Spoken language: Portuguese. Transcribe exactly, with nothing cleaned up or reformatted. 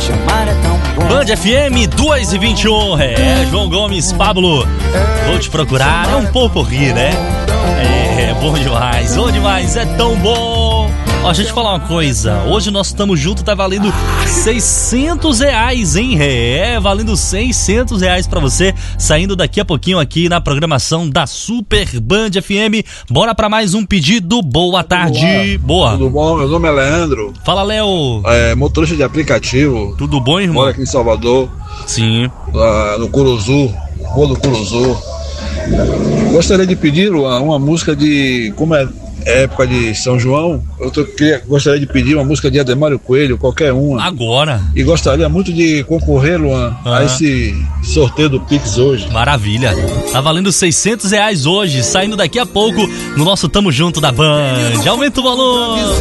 amar é tão bom. Band F M dois e vinte e um, é, João Gomes, Pablo, vou te procurar, é um pouco rir, né? É, bom demais, bom demais, é tão bom. Ó, deixa eu te falar uma coisa, hoje nós estamos juntos, tá valendo seiscentos reais, hein? É, valendo seiscentos reais pra você, saindo daqui a pouquinho aqui na programação da Super Band F M. Bora pra mais um pedido, boa tarde. Boa. Tudo bom? Meu nome é Leandro. Fala, Léo. É, motorista de aplicativo. Tudo bom, irmão? Moro aqui em Salvador. Sim. Lá no Curuzu, Rua do Curuzu. Gostaria de pedir uma, uma música de... Como é época de São João, eu tô, queria, gostaria de pedir uma música de Ademário Coelho, qualquer uma. Agora. E gostaria muito de concorrer, Luan, ah. a esse sorteio do Pix hoje. Maravilha. Tá valendo seiscentos reais hoje, saindo daqui a pouco no nosso Tamo Junto da Band. Aumenta o valor.